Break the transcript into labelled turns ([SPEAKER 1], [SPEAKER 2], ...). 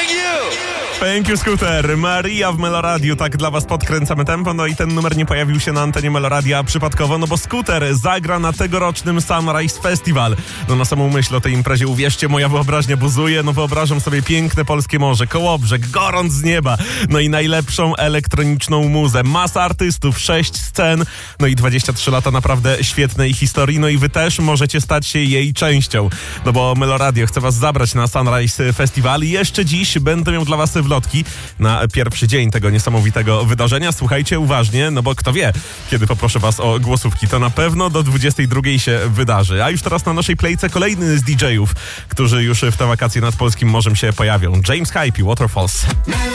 [SPEAKER 1] Thank you, Scooter. Maria w Meloradiu, tak dla was podkręcamy tempo. No i ten numer nie pojawił się na antenie Meloradia przypadkowo, no bo Scooter zagra na tegorocznym Sunrise Festival. No na samą myśl o tej imprezie, uwierzcie, moja wyobraźnia buzuje. No wyobrażam sobie piękne polskie morze, Kołobrzeg, gorąc z nieba. No i najlepszą elektroniczną muzę. Masa artystów, 6 scen, no i 23 lata naprawdę świetnej historii. No i wy też możecie stać się jej częścią. No bo Meloradio chce was zabrać na Sunrise Festival i jeszcze dziś będę miał dla was wlotki na pierwszy dzień tego niesamowitego wydarzenia. Słuchajcie uważnie, no bo kto wie, kiedy poproszę was o głosówki, to na pewno do 22 się wydarzy. A już teraz na naszej playce kolejny z DJ-ów, którzy już w te wakacje nad polskim morzem się pojawią. James Hype i Waterfalls.